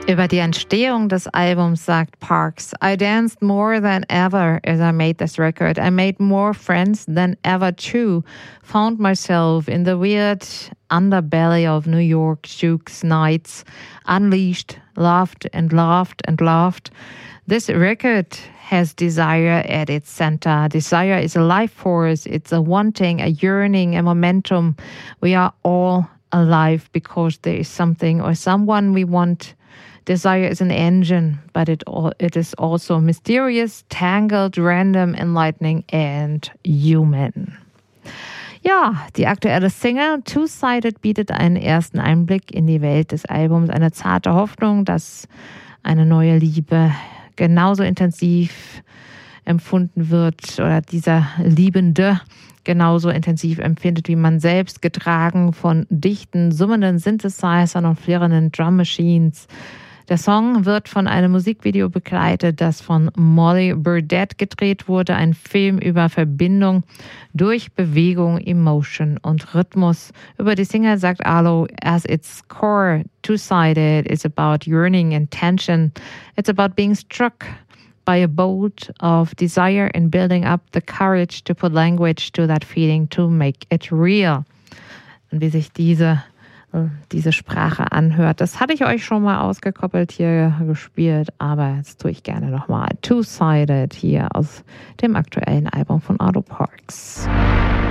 Über die Entstehung des Albums sagt Parks: I danced more than ever as I made this record. I made more friends than ever too. Found myself in the weird underbelly of New York jukes nights. Unleashed, laughed and laughed and laughed. This record has desire at its center. Desire is a life force. It's a wanting, a yearning, a momentum. We are all alive because there is something or someone we want. Desire is an engine, but it is also mysterious, tangled, random, enlightening and human. Ja, die aktuelle Single Two-Sided bietet einen ersten Einblick in die Welt des Albums, eine zarte Hoffnung, dass eine neue Liebe genauso intensiv empfunden wird oder dieser Liebende genauso intensiv empfindet wie man selbst, getragen von dichten, summenden Synthesizern und flirrenden Drum Machines. Der Song wird von einem Musikvideo begleitet, das von Molly Burdett gedreht wurde, ein Film über Verbindung durch Bewegung, Emotion und Rhythmus. Über die Single sagt Arlo, as its core, two-sided, it's about yearning and tension. It's about being struck by a bolt of desire and building up the courage to put language to that feeling, to make it real. Und wie sich diese Sprache anhört. Das hatte ich euch schon mal ausgekoppelt hier gespielt, aber jetzt tue ich gerne nochmal Two-Sided hier aus dem aktuellen Album von Arlo Parks.